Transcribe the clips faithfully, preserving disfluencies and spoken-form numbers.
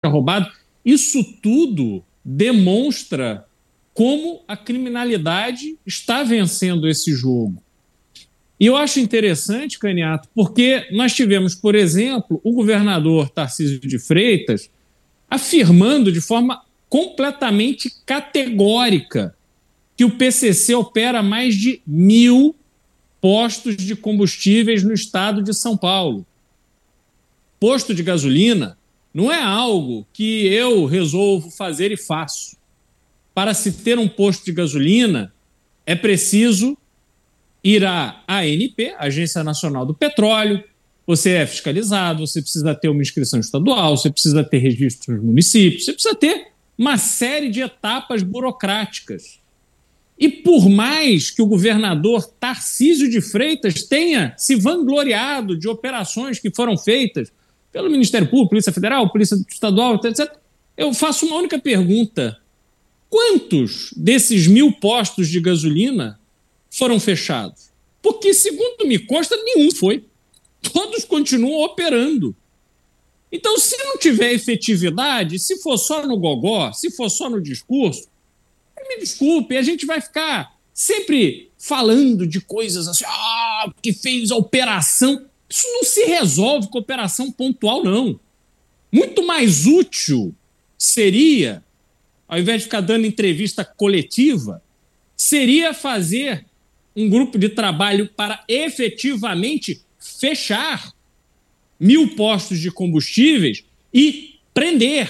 roubado. Isso tudo demonstra como a criminalidade está vencendo esse jogo. E eu acho interessante, Caniato, porque nós tivemos, por exemplo, o governador Tarcísio de Freitas afirmando de forma completamente categórica que o P C C opera mais de mil postos de combustíveis no estado de São Paulo. Posto de gasolina não é algo que eu resolvo fazer e faço. Para se ter um posto de gasolina, é preciso ir à A N P, Agência Nacional do Petróleo, você é fiscalizado, você precisa ter uma inscrição estadual, você precisa ter registro nos municípios, você precisa ter uma série de etapas burocráticas. E por mais que o governador Tarcísio de Freitas tenha se vangloriado de operações que foram feitas pelo Ministério Público, Polícia Federal, Polícia Estadual, etcétera, eu faço uma única pergunta. Quantos desses mil postos de gasolina foram fechados? Porque, segundo me consta, nenhum foi. Todos continuam operando. Então, se não tiver efetividade, se for só no gogó, se for só no discurso, me desculpe, a gente vai ficar sempre falando de coisas assim, ah, que fez a operação. Isso não se resolve com operação pontual, não. Muito mais útil seria, ao invés de ficar dando entrevista coletiva, seria fazer um grupo de trabalho para efetivamente fechar mil postos de combustíveis e prender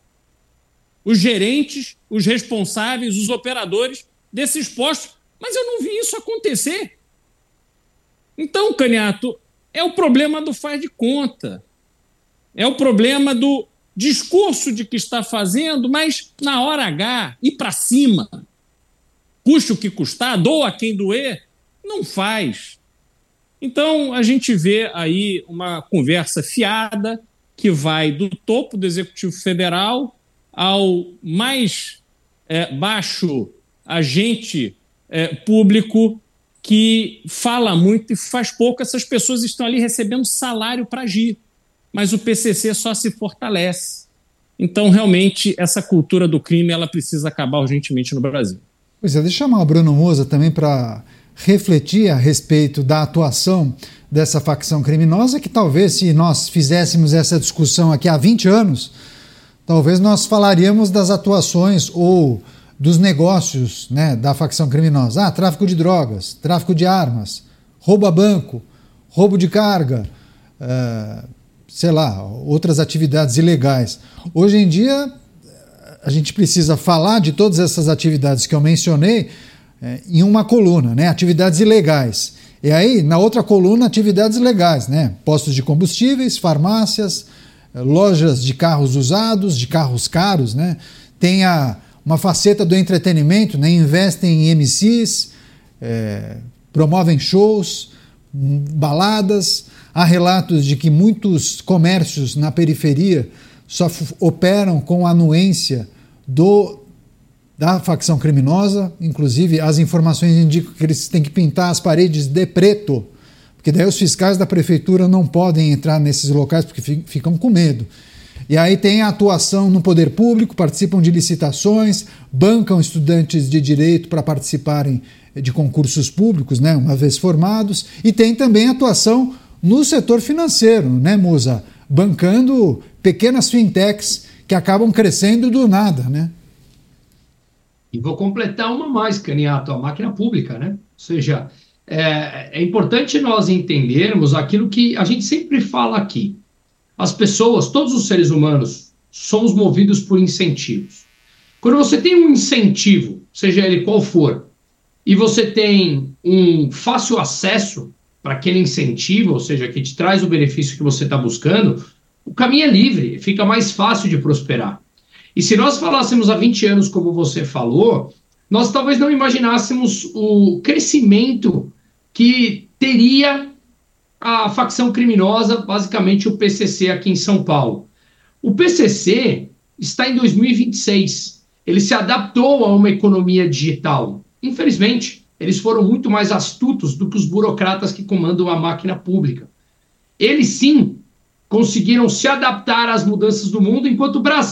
os gerentes, os responsáveis, os operadores desses postos. Mas eu não vi isso acontecer. Então, Caniato, é o problema do faz de conta. É o problema do discurso de que está fazendo, mas na hora H, ir para cima, custe o que custar, doa quem doer, não faz. Então, a gente vê aí uma conversa fiada que vai do topo do Executivo Federal ao mais é, baixo agente é, público que fala muito e faz pouco. Essas pessoas estão ali recebendo salário para agir, mas o P C C só se fortalece. Então, realmente, essa cultura do crime ela precisa acabar urgentemente no Brasil. Pois é, deixa eu chamar o Bruno Moza também para refletir a respeito da atuação dessa facção criminosa, que talvez, se nós fizéssemos essa discussão aqui há vinte anos, talvez nós falaríamos das atuações ou dos negócios, né, da facção criminosa. Ah, tráfico de drogas, tráfico de armas, roubo a banco, roubo de carga, uh, sei lá, outras atividades ilegais. Hoje em dia, a gente precisa falar de todas essas atividades que eu mencionei é, em uma coluna, né? Atividades ilegais. E aí, na outra coluna, atividades legais, né? Postos de combustíveis, farmácias, lojas de carros usados, de carros caros, né? Tem a, uma faceta do entretenimento, né? Investem em M Cs, é, promovem shows, baladas. Há relatos de que muitos comércios na periferia só operam com a anuência do, da facção criminosa. Inclusive, as informações indicam que eles têm que pintar as paredes de preto, porque daí os fiscais da prefeitura não podem entrar nesses locais porque ficam com medo. E aí tem a atuação no poder público, participam de licitações, bancam estudantes de direito para participarem de concursos públicos, né, uma vez formados, e tem também atuação no setor financeiro, né, Moza? Bancando pequenas fintechs que acabam crescendo do nada, né? E vou completar uma mais, Caniato, a máquina pública, né? Ou seja, é, é importante nós entendermos aquilo que a gente sempre fala aqui. As pessoas, todos os seres humanos, somos movidos por incentivos. Quando você tem um incentivo, seja ele qual for, e você tem um fácil acesso para aquele incentivo, ou seja, que te traz o benefício que você está buscando, o caminho é livre, fica mais fácil de prosperar. E se nós falássemos há vinte anos, como você falou, nós talvez não imaginássemos o crescimento que teria a facção criminosa, basicamente o P C C aqui em São Paulo. O P C C está em dois mil e vinte e seis, ele se adaptou a uma economia digital. Infelizmente, eles foram muito mais astutos do que os burocratas que comandam a máquina pública. Eles, sim, conseguiram se adaptar às mudanças do mundo, enquanto o Brasil